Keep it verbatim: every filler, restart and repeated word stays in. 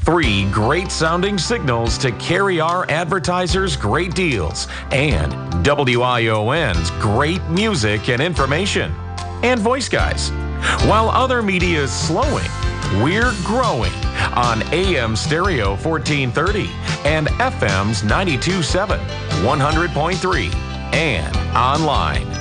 Three great sounding signals to carry our advertisers great deals and W I O N's great music and information. And Voice Guys. While other media is slowing, we're growing on A M Stereo fourteen thirty and F M's ninety-two point seven, one hundred point three, and online